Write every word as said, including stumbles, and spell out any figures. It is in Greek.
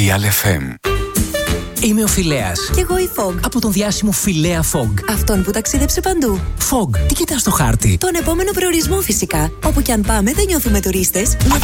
Real εφ εμ. Είμαι ο Φιλέας. Κι εγώ η Fog. Από τον διάσημο Φιλέα Fog. Αυτόν που ταξίδεψε παντού. Fog, τι κοιτάς στο χάρτη? Τον επόμενο προορισμό φυσικά. Όπου κι αν πάμε δεν νιώθουμε τουρίστες. Νιώθουμε